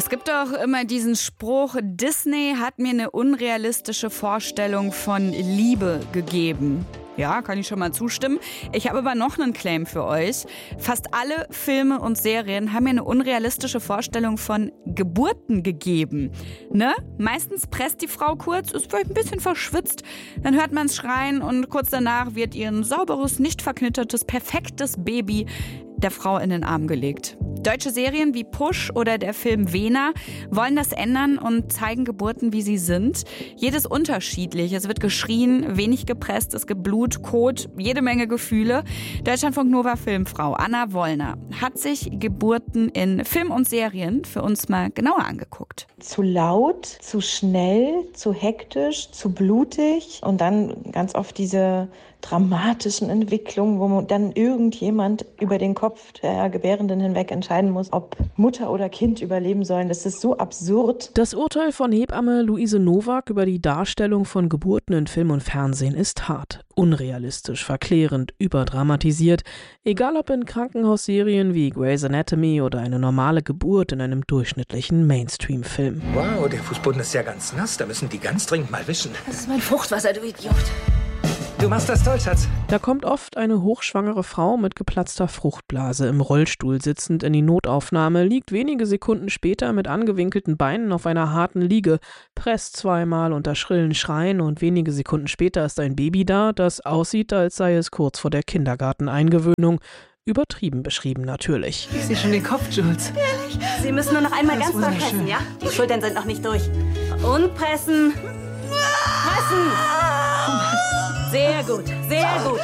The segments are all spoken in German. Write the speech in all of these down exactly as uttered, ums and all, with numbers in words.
Es gibt auch immer diesen Spruch, Disney hat mir eine unrealistische Vorstellung von Liebe gegeben. Ja, kann ich schon mal zustimmen. Ich habe aber noch einen Claim für euch. Fast alle Filme und Serien haben mir eine unrealistische Vorstellung von Geburten gegeben. Ne? Meistens presst die Frau kurz, ist vielleicht ein bisschen verschwitzt, dann hört man es schreien und kurz danach wird ihr ein sauberes, nicht verknittertes, perfektes Baby der Frau in den Arm gelegt. Deutsche Serien wie Push oder der Film Vena wollen das ändern und zeigen Geburten, wie sie sind. Jedes unterschiedlich. Es wird geschrien, wenig gepresst, es gibt Blut, Kot, jede Menge Gefühle. Deutschlandfunk Nova Filmfrau Anna Wollner hat sich Geburten in Film und Serien für uns mal genauer angeguckt. Zu laut, zu schnell, zu hektisch, zu blutig und dann ganz oft diese dramatischen Entwicklungen, wo dann irgendjemand über den Kopf der Gebärenden hinweg entscheiden muss, ob Mutter oder Kind überleben sollen. Das ist so absurd. Das Urteil von Hebamme Luise Nowak über die Darstellung von Geburten in Film und Fernsehen ist hart, unrealistisch, verklärend, überdramatisiert. Egal ob in Krankenhausserien wie Grey's Anatomy oder eine normale Geburt in einem durchschnittlichen Mainstream-Film. Wow, der Fußboden ist ja ganz nass. Da müssen die ganz dringend mal wischen. Das ist mein Fruchtwasser, du Idiot. Du machst das toll, Schatz. Da kommt oft eine hochschwangere Frau mit geplatzter Fruchtblase im Rollstuhl sitzend in die Notaufnahme, liegt wenige Sekunden später mit angewinkelten Beinen auf einer harten Liege, presst zweimal unter schrillen Schreien und wenige Sekunden später ist ein Baby da, das aussieht, als sei es kurz vor der Kindergarteneingewöhnung. Übertrieben beschrieben natürlich. Ich sehe schon den Kopf, Jules. Ehrlich? Sie müssen nur noch einmal Das ganz doll pressen, ja? Die Schultern sind noch nicht durch. Und pressen. Pressen! Sehr gut, sehr gut.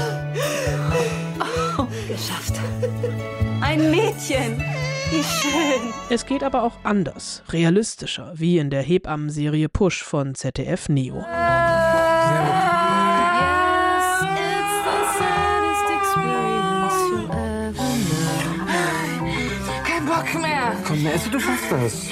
Oh, geschafft. Ein Mädchen. Wie schön. Es geht aber auch anders, realistischer, wie in der Hebammenserie Push von Z D F Neo. Kein Bock mehr. Komm, Messi, du schaffst das.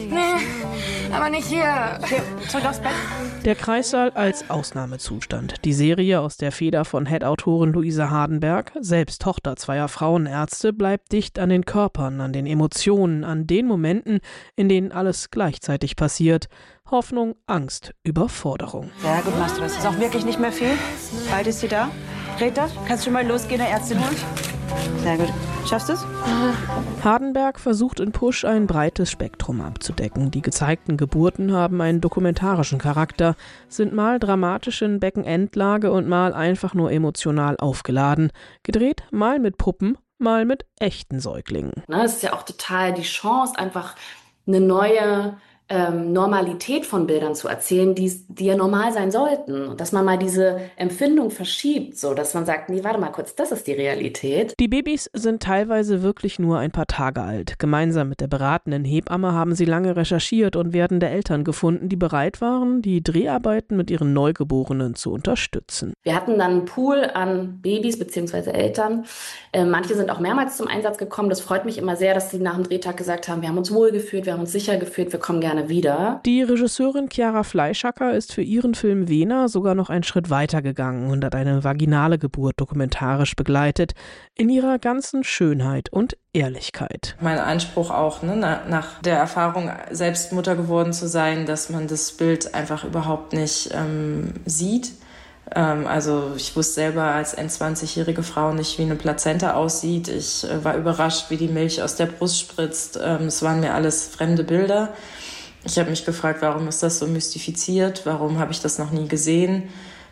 Nee, aber nicht hier. Hier, zurück aufs Bett. Der Kreissaal als Ausnahmezustand. Die Serie aus der Feder von Head-Autorin Luise Hardenberg, selbst Tochter zweier Frauenärzte, bleibt dicht an den Körpern, an den Emotionen, an den Momenten, in denen alles gleichzeitig passiert. Hoffnung, Angst, Überforderung. Sehr gut machst du das. Ist auch wirklich nicht mehr viel. Bald ist sie da. Greta, kannst du mal losgehen, eine Ärztin holen? Sehr gut. Schaffst du es? Hardenberg versucht in Push ein breites Spektrum abzudecken. Die gezeigten Geburten haben einen dokumentarischen Charakter, sind mal dramatisch in Beckenendlage und mal einfach nur emotional aufgeladen. Gedreht mal mit Puppen, mal mit echten Säuglingen. Es ist ja auch total die Chance, einfach eine neue ähm, Normalität von Bildern zu erzählen, die, die ja normal sein sollten. Und dass man mal diese Empfindung verschiebt, so dass man sagt, nee, warte mal kurz, das ist die Realität. Die Babys sind teilweise wirklich nur ein paar Tage alt. Gemeinsam mit der beratenden Hebamme haben sie lange recherchiert und werdende Eltern gefunden, die bereit waren, die Dreharbeiten mit ihren Neugeborenen zu unterstützen. Wir hatten dann einen Pool an Babys bzw. Eltern. Äh, manche sind auch mehrmals zum Einsatz gekommen. Das freut mich immer sehr, dass sie nach dem Drehtag gesagt haben, wir haben uns wohl gefühlt, wir haben uns sicher gefühlt, wir kommen gerne wieder. Die Regisseurin Chiara Fleischacker ist für ihren Film Vena sogar noch einen Schritt weiter gegangen und hat eine vaginale Geburt dokumentarisch begleitet, in ihrer ganzen Schönheit und Ehrlichkeit. Mein Anspruch auch, ne, nach der Erfahrung, selbst Mutter geworden zu sein, dass man das Bild einfach überhaupt nicht ähm, sieht. Ähm, also ich wusste selber als zwanzigjährige Frau nicht, wie eine Plazenta aussieht. Ich äh, war überrascht, wie die Milch aus der Brust spritzt. Ähm, es waren mir alles fremde Bilder. Ich habe mich gefragt, warum ist das so mystifiziert? Warum habe ich das noch nie gesehen?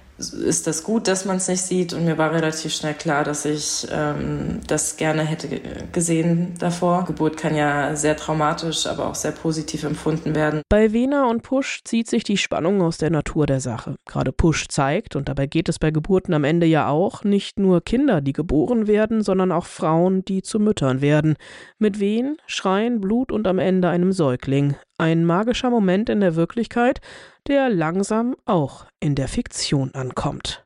Ist das gut, dass man es nicht sieht? Und mir war relativ schnell klar, dass ich ähm, das gerne hätte gesehen davor. Geburt kann ja sehr traumatisch, aber auch sehr positiv empfunden werden. Bei Vena und Push zieht sich die Spannung aus der Natur der Sache. Gerade Push zeigt, und dabei geht es bei Geburten am Ende ja auch, nicht nur Kinder, die geboren werden, sondern auch Frauen, die zu Müttern werden. Mit Wehen, Schreien, Blut und am Ende einem Säugling. Ein magischer Moment in der Wirklichkeit, der langsam auch in der Fiktion ankommt.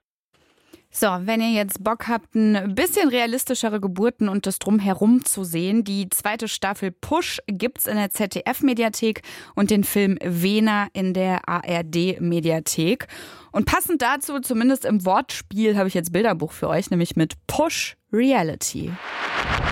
So, wenn ihr jetzt Bock habt, ein bisschen realistischere Geburten und das Drumherum zu sehen, die zweite Staffel Push gibt's in der Z D F-Mediathek und den Film Vena in der A R D-Mediathek. Und passend dazu, zumindest im Wortspiel, habe ich jetzt Bilderbuch für euch, nämlich mit Push Reality.